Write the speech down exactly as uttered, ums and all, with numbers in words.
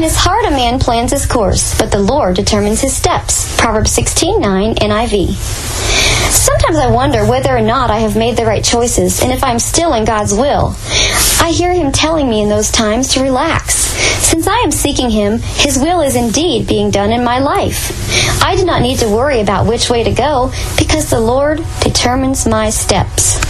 his heart a man plans his course, but the Lord determines his steps. Proverbs sixteen nine, N I V. Sometimes I wonder whether or not I have made the right choices, and if I am still in God's will. I hear him telling me in those times to relax. Since I am seeking him, his will is indeed being done in my life. I do not need to worry about which way to go, because the Lord determines my steps.